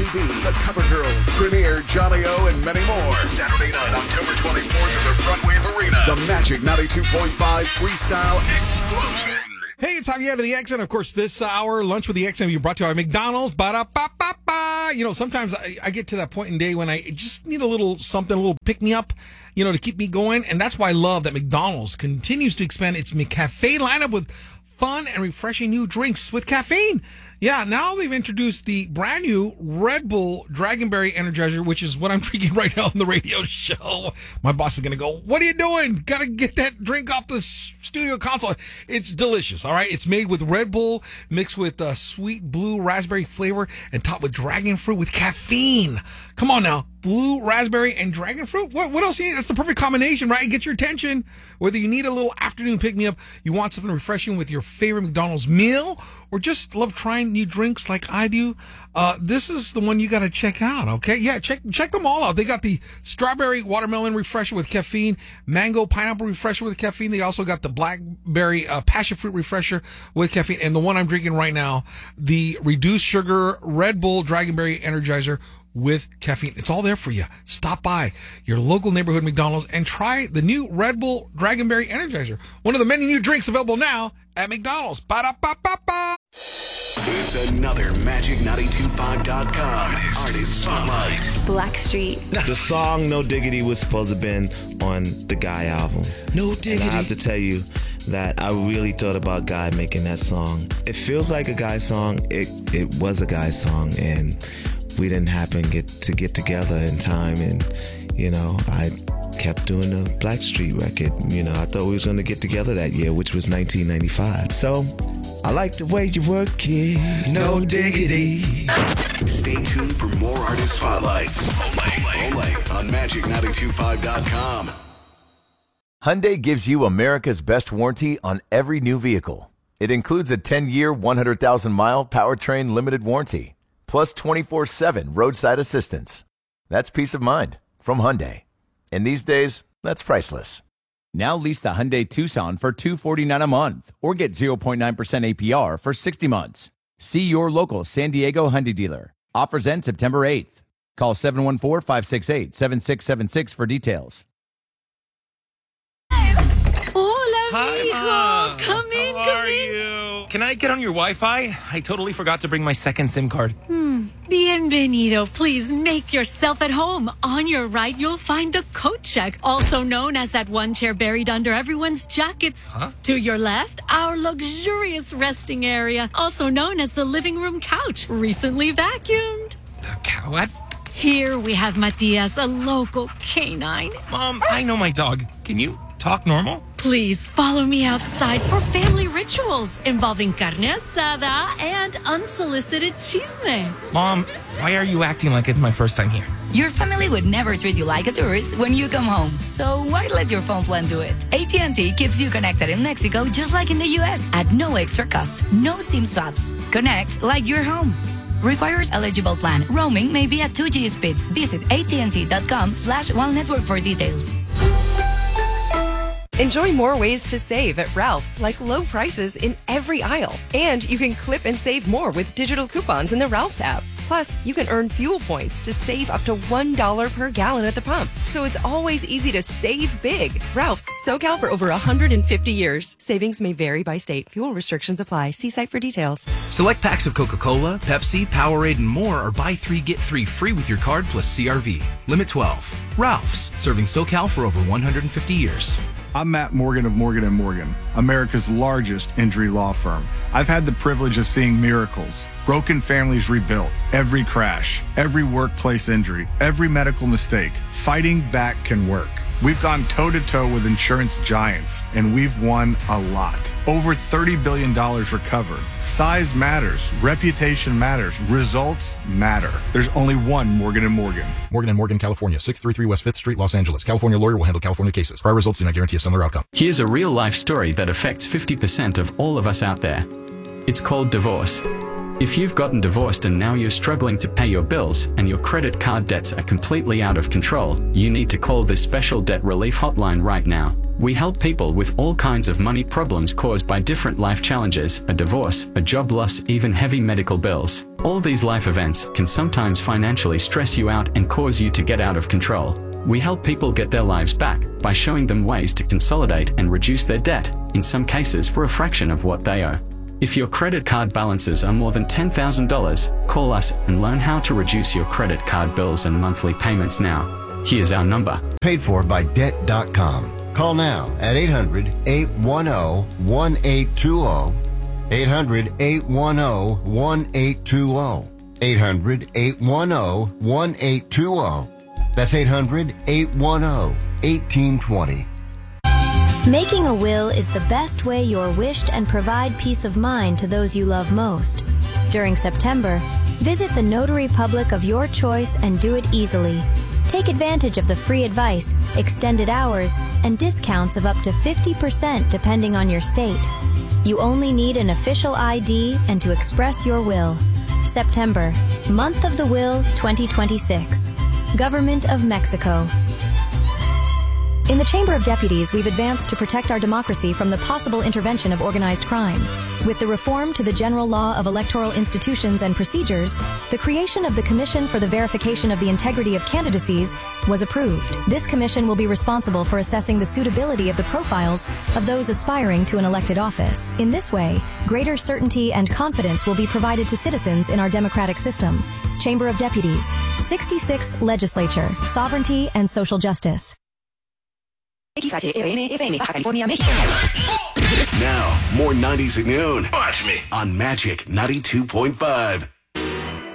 FBB, The Cover Girls, Premier, Johnny O, and many more. Saturday night, October 24th at the Front Wave Arena. The Magic 92.5 Freestyle Explosion. Hey, it's Javier to the X, and of course, this hour, Lunch with the X, you brought to you by McDonald's. Ba-da-ba-ba-ba. You know, sometimes I get to that point in the day when I just need a little something, a little pick-me-up, you know, to keep me going. And that's why I love that McDonald's continues to expand its McCafe lineup with fun and refreshing new drinks with caffeine. Yeah, now they've introduced the brand new Red Bull Dragonberry Energizer, which is what I'm drinking right now on the radio show. My boss is going to go, "What are you doing? Got to get that drink off the studio console." It's delicious, all right? It's made with Red Bull mixed with sweet blue raspberry flavor and topped with dragon fruit with caffeine. Come on now. Blue raspberry and dragon fruit? What else do you need? That's the perfect combination, right? Get your attention. Whether you need a little afternoon pick-me-up, you want something refreshing with your favorite McDonald's meal, or just love trying new drinks like I do, this is the one you got to check out, okay? Yeah, check them all out. They got the strawberry watermelon refresher with caffeine, mango pineapple refresher with caffeine. They also got the blackberry passion fruit refresher with caffeine, and the one I'm drinking right now, the reduced sugar Red Bull Dragonberry Energizer with caffeine. It's all there for you. Stop by your local neighborhood McDonald's and try the new Red Bull Dragonberry Energizer, one of the many new drinks available now at McDonald's. Ba-da-ba-ba-ba. It's another Magic925.com Artist Spotlight. Blackstreet. The song No Diggity was supposed to have been on the Guy album. No Diggity. And I have to tell you that I really thought about Guy making that song. It feels like a Guy song. It was a Guy song, and we didn't happen to get together in time, and you know, I kept doing the Blackstreet record. You know, I thought we was going to get together that year, which was 1995. So I like the way you work it. No diggity. Stay tuned for more Artist Spotlights only on Magic925.com. Hyundai gives you America's best warranty on every new vehicle. It includes a 10-year, 100,000-mile powertrain limited warranty, plus 24/7 roadside assistance. That's peace of mind from Hyundai. And these days, that's priceless. Now lease the Hyundai Tucson for $249 a month or get 0.9% APR for 60 months. See your local San Diego Hyundai dealer. Offers end September 8th. Call 714-568-7676 for details. Hola, Hi, mijo. Mom. Come in, How come are in. you? Can I get on your Wi-Fi? I totally forgot to bring my second SIM card. Bienvenido. Please make yourself at home. On your right, you'll find the coat check, also known as that one chair buried under everyone's jackets. To your left, our luxurious resting area, also known as the living room couch, recently vacuumed. What? Here we have Matias, a local canine. Mom, I know my dog. Can you talk normal? Please follow me outside for family rituals involving carne asada and unsolicited chisme. Mom, why are you acting like it's my first time here? Your family would never treat you like a tourist when you come home. So why let your phone plan do it? AT&T keeps you connected in Mexico just like in the U.S. at no extra cost. No SIM swaps. Connect like you're home. Requires eligible plan. Roaming may be at 2G speeds. Visit AT&T.com/WildNetwork for details. Enjoy more ways to save at Ralph's, like low prices in every aisle. And you can clip and save more with digital coupons in the Ralph's app. Plus, you can earn fuel points to save up to $1 per gallon at the pump. So it's always easy to save big. Ralph's, SoCal for over 150 years. Savings may vary by state. Fuel restrictions apply. See site for details. Select packs of Coca-Cola, Pepsi, Powerade, and more are buy 3, get 3 free with your card plus CRV. Limit 12. Ralph's, serving SoCal for over 150 years. I'm Matt Morgan of Morgan & Morgan, America's largest injury law firm. I've had the privilege of seeing miracles, broken families rebuilt, every crash, every workplace injury, every medical mistake. Fighting back can work. We've gone toe-to-toe with insurance giants, and we've won a lot. Over $30 billion recovered. Size matters. Reputation matters. Results matter. There's only one Morgan & Morgan. Morgan & Morgan, California, 633 West 5th Street, Los Angeles. California lawyer will handle California cases. Prior results do not guarantee a similar outcome. Here's a real-life story that affects 50% of all of us out there. It's called divorce. If you've gotten divorced and now you're struggling to pay your bills and your credit card debts are completely out of control, you need to call this special debt relief hotline right now. We help people with all kinds of money problems caused by different life challenges, a divorce, a job loss, even heavy medical bills. All these life events can sometimes financially stress you out and cause you to get out of control. We help people get their lives back by showing them ways to consolidate and reduce their debt, in some cases for a fraction of what they owe. If your credit card balances are more than $10,000, call us and learn how to reduce your credit card bills and monthly payments now. Here's our number. Paid for by Debt.com. Call now at 800-810-1820. 800-810-1820. 800-810-1820. That's 800-810-1820. Making a will is the best way you're wished and provide peace of mind to those you love most. During September, visit the notary public of your choice and do it easily. Take advantage of the free advice, extended hours, and discounts of up to 50% depending on your state. You only need an official ID and to express your will. September, Month of the Will 2026. Government of Mexico. In the Chamber of Deputies, we've advanced to protect our democracy from the possible intervention of organized crime. With the reform to the General Law of Electoral Institutions and Procedures, the creation of the Commission for the Verification of the Integrity of Candidacies was approved. This commission will be responsible for assessing the suitability of the profiles of those aspiring to an elected office. In this way, greater certainty and confidence will be provided to citizens in our democratic system. Chamber of Deputies, 66th Legislature, Sovereignty and Social Justice. Now, more 90s at noon. Watch me on Magic 92.5.